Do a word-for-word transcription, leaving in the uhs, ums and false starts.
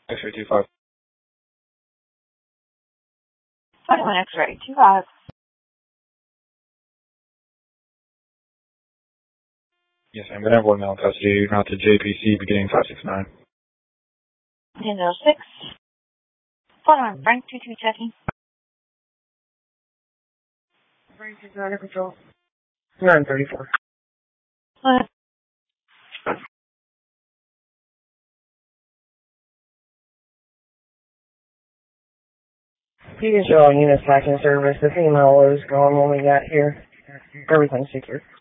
X-ray two five. twenty-one X-ray two five. Yes, I'm going to have one male in custody, not to J P C beginning five six nine. ten oh six. twenty-one Frank two two checking. Frank is under control. nine thirty-four. Uh, He is all units back in service. The female was gone when we got here. Everything's secure.